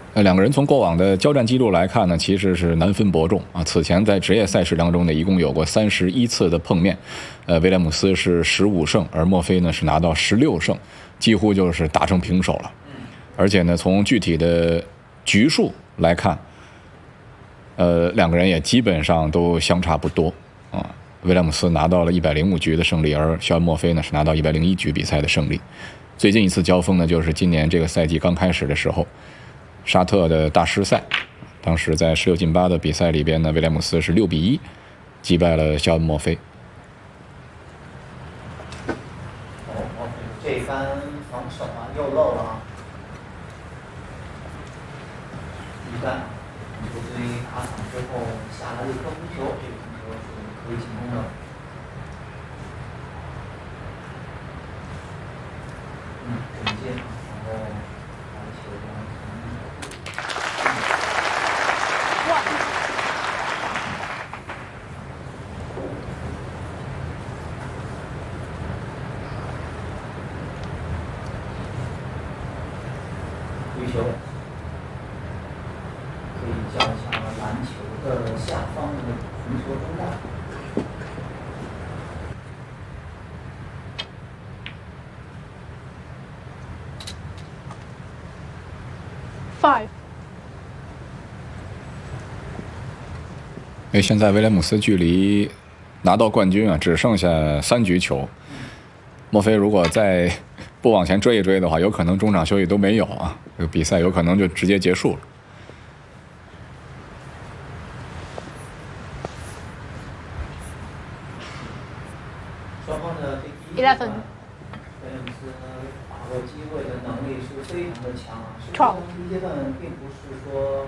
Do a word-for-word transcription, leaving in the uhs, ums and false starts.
呃，两个人从过往的交战记录来看呢，其实是难分伯仲啊。此前在职业赛事当中呢，一共有过三十一次的碰面，呃，威廉姆斯是十五胜，而墨菲呢是拿到十六胜，几乎就是打成平手了。而且呢，从具体的局数来看，呃，两个人也基本上都相差不多啊。威廉姆斯拿到了一百零五局的胜利，而肖恩·墨菲呢是拿到一百零一局比赛的胜利。最近一次交锋呢，就是今年这个赛季刚开始的时候。沙特的大师赛，当时在十六进八的比赛里边呢，威廉姆斯是六比一击败了肖恩·墨菲。 哦，墨菲这番防守啊，又漏了啊！一旦球队打场之后下来一颗红球，这个红球是可以进攻的。嗯，准进，然后把球呢。回球可以叫一下篮球的下方的红球中带。 Five。 哎，现在威廉姆斯距离拿到冠军啊，只剩下三局球。墨菲如果再不往前追一追的话，有可能中场休息都没有啊，这个比赛有可能就直接结束了。 双方的这第一一分。 威廉姆斯把握机会的能力是非常的强啊。实际上第一阶段并不是说。